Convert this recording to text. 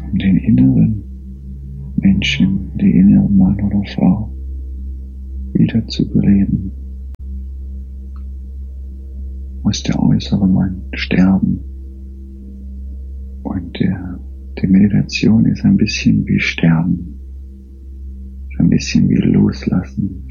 um den inneren Menschen, die innere Mann oder Frau wieder zu beleben. Muss der äußere Mann sterben. Und die Meditation ist ein bisschen wie Sterben. Ein bisschen wie Loslassen.